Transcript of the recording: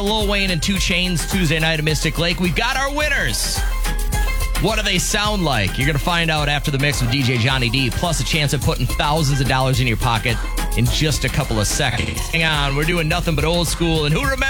Lil Wayne and 2 Chainz Tuesday night at Mystic Lake. We've got our winners. What do they sound like? You're going to find out after the mix with DJ Johnny D, plus a chance of putting thousands of dollars in your pocket in just a couple of seconds. Hang on, we're doing nothing but old school. And who remembers?